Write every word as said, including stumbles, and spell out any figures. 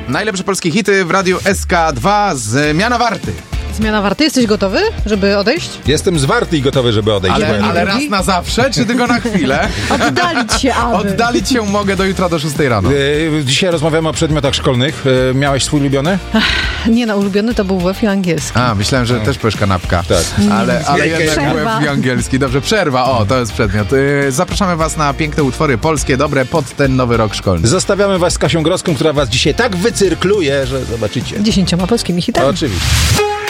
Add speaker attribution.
Speaker 1: Najlepsze polskie hity w Radiu S K dwa. Zmiana warty.
Speaker 2: Zmiana warty. Jesteś gotowy, żeby odejść?
Speaker 3: Jestem zwarty i gotowy, żeby odejść.
Speaker 1: Ale, ale raz na zawsze, czy tylko na chwilę?
Speaker 2: Oddalić się, aby.
Speaker 1: Oddalić się mogę do jutra do szóstej rano.
Speaker 3: Yy, dzisiaj rozmawiamy o przedmiotach szkolnych. Yy, miałeś swój ulubiony?
Speaker 2: Nie no, ulubiony to był W F i angielski.
Speaker 1: A, myślałem, że też powiesz kanapka.
Speaker 3: Tak.
Speaker 1: Ale, ale jednak
Speaker 2: Przerwa.
Speaker 1: W F i angielski. Dobrze, przerwa. O, to jest przedmiot. Yy, zapraszamy was na piękne utwory polskie, dobre pod ten nowy rok szkolny.
Speaker 3: Zostawiamy was z Kasią Groską, która was dzisiaj tak wycyrkluje, że zobaczycie.
Speaker 2: Dziesięcioma polskimi hitami.
Speaker 3: Oczywiście.